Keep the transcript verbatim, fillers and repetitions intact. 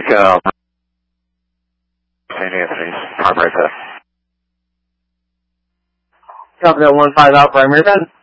uh, Saint Anthony's, Armory Fifth. Copy that one five out, primary ten.